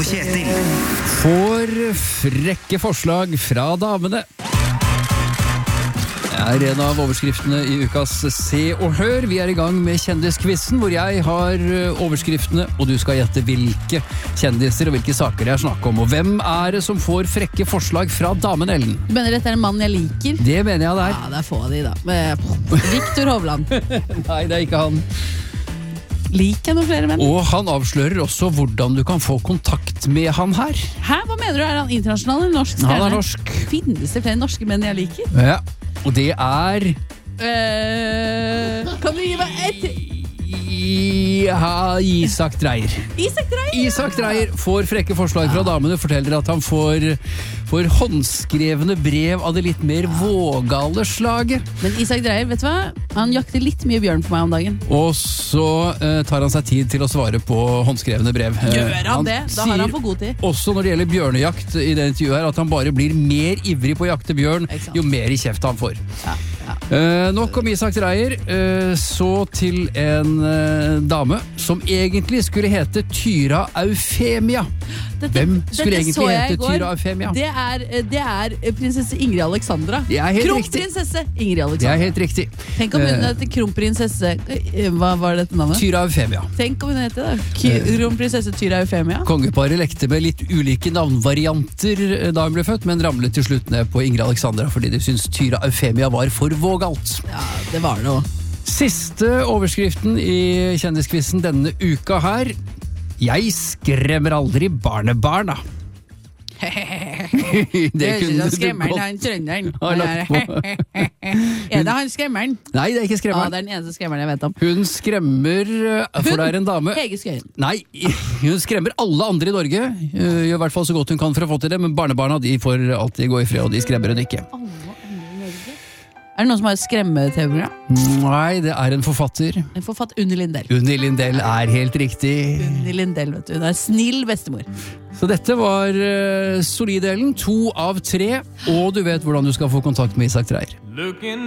Kjetil. For frekke forslag fra damene. Det en av overskriftene i ukas Se og Hør. Vi i gang med kjendiskvissen, hvor jeg har overskriftene, og du skal gjette hvilke kjendiser og hvilke saker jeg snakker om. Og hvem det som får frekke forslag fra damen Ellen? Du mener dette en mann jeg liker? Det mener jeg det Ja, det få de da. Victor Hovland. Nei, det ikke han. Liker jeg noen flere menn? Og han avslører også hvordan du kan få kontakt med han her. Hæ? Hva mener du? Han internasjonal eller norsk? Han norsk. Finnes det flere norske menn jeg liker? Ja, og det Kan du gi meg et? Isak Dreyer. Isak Dreyer får frekke forslag fra damene, forteller at han får håndskrevne brev av det litt mer vågale slaget. Men Isak Dreyer, vet du hva? Han jakter litt mye bjørn på meg om dagen. Og så tar han seg tid til å svare på håndskrevne brev. Gjør han det? Da har han for god tid. Også når det gjelder bjørnejakt i det intervjuet her, at han bare blir mer ivrig på å jakte bjørn, jo mer i kjeft han får. Nok om Isak Dreyer. Så til en dame som egentlig skulle hete Tyra Eufemia. Hvem skulle egentlig hete Tyra Eufemia? Det prinsesse Ingrid Alexandra. Kronprinsesse Ingrid Alexandra. Det helt riktig. Tenk om hun heter kronprinsesse. Hva var dette navnet? Tyra Eufemia. Tenk om hun heter det. Kronprinsesse Tyra Eufemia. Kongeparet lekte med litt ulike navnvarianter da hun ble født, men ramlet til slutt ned på Ingrid Alexandra fordi de syntes Tyra Eufemia var for vågalt. Ja, det var det også. Siste overskriften i kjendiskvissen denne uka her. Jeg skremmer aldri barnebarna. Det kunne du godt han trønderen. ha lagt på. Det han skremmeren? Nei, det ikke skremmeren. Det den eneste skremmeren jeg vet om. Hun skremmer, for det en dame. Hege Skøyen. Nei, hun skremmer alle andre i Norge. Gjør i hvert fall så godt hun kan for å få til det, men barnebarna de får alltid gå i fred, og de skremmer hun ikke. Det noen som har et skremme-TV-program? Nei, det en forfatter. En forfatter, Unni Lindell. Unni Lindell helt riktig. Unni Lindell, vet du. Hun snill bestemor. Så dette var solidelen, 2 av 3, og du vet hvordan du skal få kontakt med Isak Dreyer.